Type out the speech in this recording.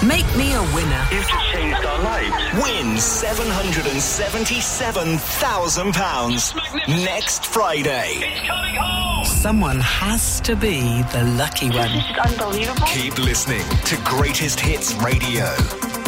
Make me a winner. You've just changed our lives. Win £777,000 next Friday. It's coming home. Someone has to be the lucky one. This is unbelievable. Keep listening to Greatest Hits Radio.